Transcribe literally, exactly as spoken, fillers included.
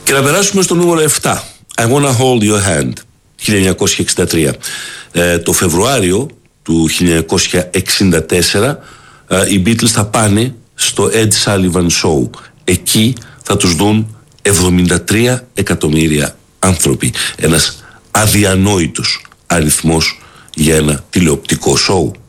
Και να περάσουμε στο νούμερο επτά. I wanna hold your hand, χίλια εννιακόσια εξήντα τρία. Ε, το Φεβρουάριο του χίλια εννιακόσια εξήντα τέσσερα ε, οι Beatles θα πάνε στο Ed Sullivan Show. Εκεί θα τους δουν εβδομήντα τρία εκατομμύρια άνθρωποι. Ένας αδιανόητος αριθμός για ένα τηλεοπτικό show.